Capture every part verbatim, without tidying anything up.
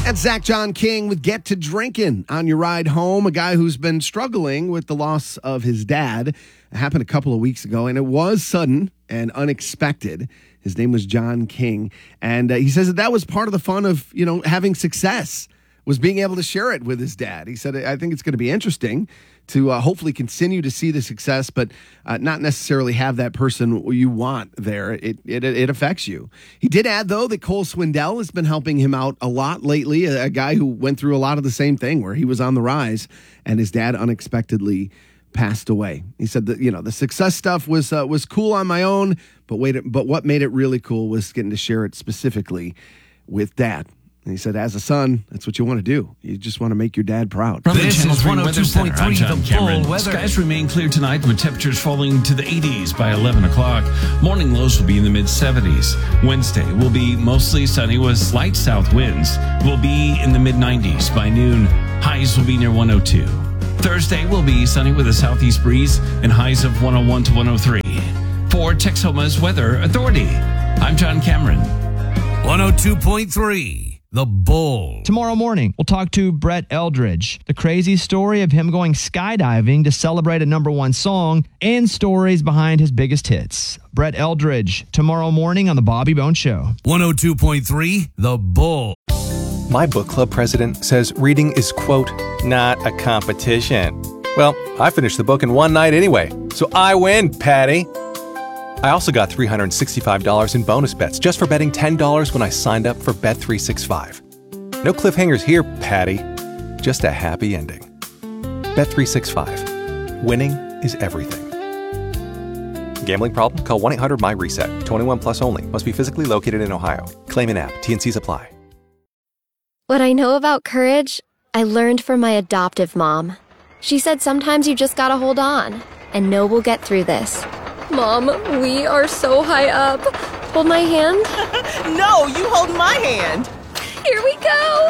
That's Zach John King with Get to Drinking on your ride home. A guy who's been struggling with the loss of his dad. It happened a couple of weeks ago, and it was sudden and unexpected. His name was John King, and uh, he says that that was part of the fun of, you know, having success, was being able to share it with his dad. He said, I think it's going to be interesting to uh, hopefully continue to see the success, but uh, not necessarily have that person you want there. It, it it affects you. He did add, though, that Cole Swindell has been helping him out a lot lately, a, a guy who went through a lot of the same thing where he was on the rise and his dad unexpectedly passed away. He said that, you know, the success stuff was uh, was cool on my own, but wait, but what made it really cool was getting to share it specifically with Dad. And he said, as a son, that's what you want to do. You just want to make your dad proud. From this is one oh two point three, the full weather. Skies remain clear tonight with temperatures falling to the eighties by eleven o'clock. Morning lows will be in the mid-seventies. Wednesday will be mostly sunny with slight south winds. Will be in the mid-nineties by noon. Highs will be near one oh two. Thursday will be sunny with a southeast breeze and highs of one oh one to one oh three. For Texoma's Weather Authority, I'm John Cameron. one oh two point three. The Bull. Tomorrow morning, we'll talk to Brett Eldredge. The crazy story of him going skydiving to celebrate a number one song and stories behind his biggest hits. Brett Eldredge, tomorrow morning on The Bobby Bones Show. one oh two point three, The Bull. My book club president says reading is, quote, not a competition. Well, I finished the book in one night anyway, so I win, Patty. I also got three hundred sixty-five dollars in bonus bets just for betting ten dollars when I signed up for Bet three sixty-five. No cliffhangers here, Patty. Just a happy ending. Bet three sixty-five. Winning is everything. Gambling problem? Call one eight hundred M Y RESET. twenty-one plus only. Must be physically located in Ohio. Claim in app. T and Cs apply. What I know about courage, I learned from my adoptive mom. She said sometimes you just gotta hold on and know we'll get through this. Mom, we are so high up. Hold my hand. No, you hold my hand. Here we go.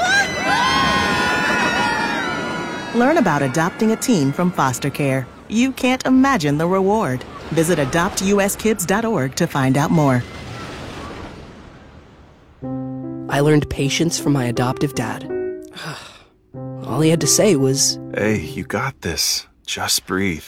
Learn about adopting a teen from foster care. You can't imagine the reward. Visit adopt u s kids dot org to find out more. I learned patience from my adoptive dad. All he had to say was, "Hey, you got this. Just breathe."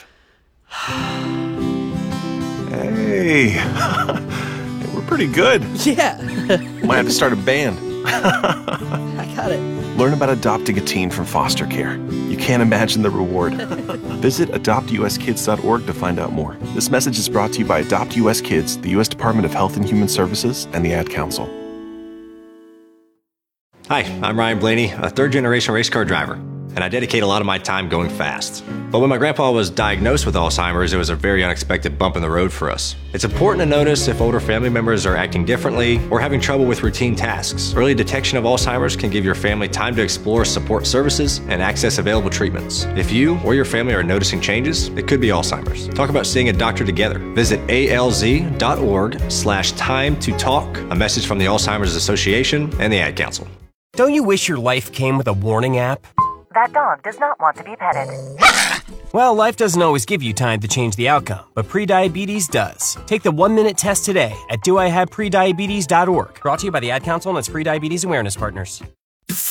Hey, we're pretty good. Yeah. Might have to start a band. I got it. Learn about adopting a teen from foster care. You can't imagine the reward. Visit adopt u s kids dot org to find out more. This message is brought to you by Adopt U S Kids, the U S Department of Health and Human Services, and the Ad Council. Hi, I'm Ryan Blaney, a third-generation race car driver, and I dedicate a lot of my time going fast. But when my grandpa was diagnosed with Alzheimer's, it was a very unexpected bump in the road for us. It's important to notice if older family members are acting differently or having trouble with routine tasks. Early detection of Alzheimer's can give your family time to explore support services and access available treatments. If you or your family are noticing changes, it could be Alzheimer's. Talk about seeing a doctor together. Visit A L Z dot org slash time to talk, a message from the Alzheimer's Association and the Ad Council. Don't you wish your life came with a warning app? That dog does not want to be petted. Well, life doesn't always give you time to change the outcome, but prediabetes does. Take the one-minute test today at do I have prediabetes dot org. Brought to you by the Ad Council and its Prediabetes Awareness Partners.